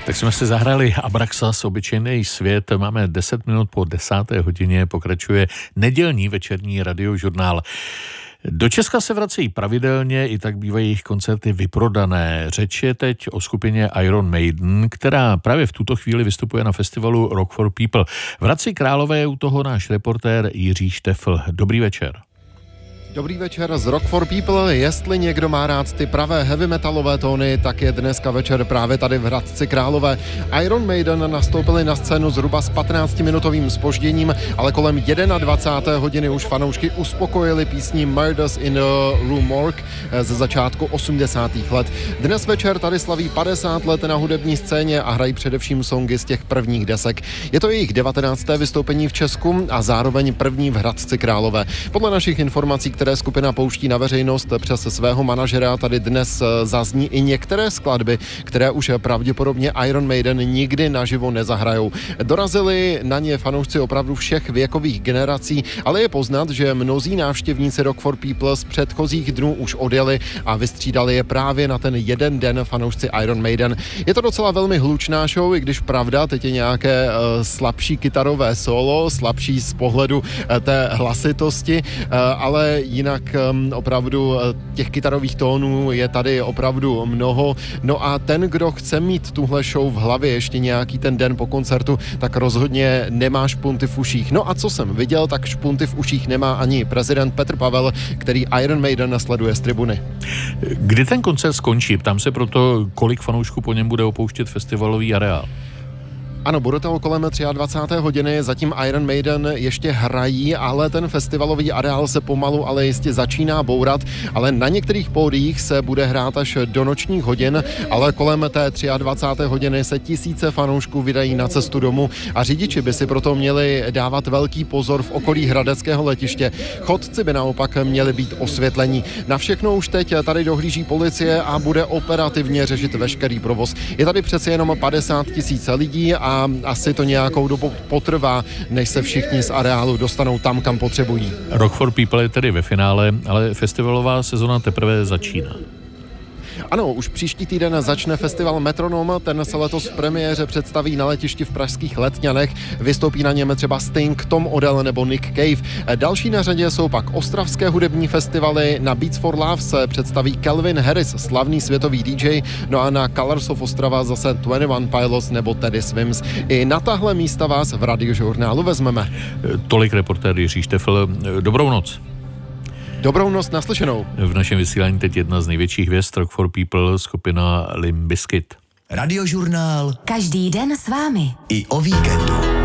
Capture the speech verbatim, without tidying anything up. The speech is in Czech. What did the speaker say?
Tak jsme si zahrali Abraxas, obyčejný svět. Máme deset minut po desáté hodině, pokračuje nedělní večerní radiožurnál. Do Česka se vracejí pravidelně, i tak bývají jejich koncerty vyprodané. Řeč je teď o skupině Iron Maiden, která právě v tuto chvíli vystupuje na festivalu Rock for People. V Hradci Králové je u toho náš reportér Jiří Štefl. Dobrý večer. Dobrý večer z Rock for People. Jestli někdo má rád ty pravé heavy metalové tóny, tak je dneska večer právě tady v Hradci Králové. Iron Maiden nastoupili na scénu zhruba s patnáctiminutovým zpožděním, ale kolem dvacáté jedné hodiny už fanoušky uspokojili písní Murders in the Rue Morgue ze začátku osmdesátých let. Dnes večer tady slaví padesát let na hudební scéně a hrají především songy z těch prvních desek. Je to jejich devatenácté vystoupení v Česku a zároveň první v Hradci Králové. Podle našich informací, které skupina pouští na veřejnost přes svého manažera, tady dnes zazní i některé skladby, které už pravděpodobně Iron Maiden nikdy naživo nezahrajou. Dorazili na ně fanoušci opravdu všech věkových generací, ale je poznat, že mnozí návštěvníci Rock for People z předchozích dnů už odjeli a vystřídali je právě na ten jeden den fanoušci Iron Maiden. Je to docela velmi hlučná show, i když pravda, teď je nějaké uh, slabší kytarové solo, slabší z pohledu uh, té hlasitosti, uh, ale jinak um, opravdu uh, těch kytarových tónů je tady opravdu mnoho. No a ten, kdo chce mít tuhle show v hlavě ještě nějaký ten den po koncertu, tak rozhodně nemá špunty v uších. No a co jsem viděl, tak špunty v uších nemá ani prezident Petr Pavel, který Iron Maiden sleduje z tribuny. Kdy ten koncert skončí? Ptám se proto, kolik fanoušků po něm bude opouštět festivalový areál. Ano, bude to kolem dvacáté třetí hodiny, zatím Iron Maiden ještě hrají, ale ten festivalový areál se pomalu, ale jistě začíná bourat, ale na některých pódiích se bude hrát až do nočních hodin, ale kolem té dvacáté třetí hodiny se tisíce fanoušků vydají na cestu domů a řidiči by si proto měli dávat velký pozor v okolí hradeckého letiště. Chodci by naopak měli být osvětlení. Na všechno už teď tady dohlíží policie a bude operativně řešit veškerý provoz. Je tady přece jenom padesát tisíc lidí a a asi to nějakou dobu potrvá, než se všichni z areálu dostanou tam, kam potřebují. Rock for People je tedy ve finále, ale festivalová sezona teprve začíná. Ano, už příští týden začne festival Metronom, ten se letos v premiéře představí na letišti v pražských Letňanech, vystoupí na něm třeba Sting, Tom Odell nebo Nick Cave. Další na řadě jsou pak ostravské hudební festivaly, na Beats for Love se představí Calvin Harris, slavný světový D J, no a na Colors of Ostrava zase dvacet jedna Pilots nebo Teddy Swims. I na tahle místa vás v radiožurnálu vezmeme. Tolik reportér Jiří Štefl. Dobrou noc. Dobrou noc, naslyšenou. V našem vysílání teď jedna z největších hvězd Rock for People, skupina Limp Bizkit. Radiožurnál. Každý den s vámi. I o víkendu.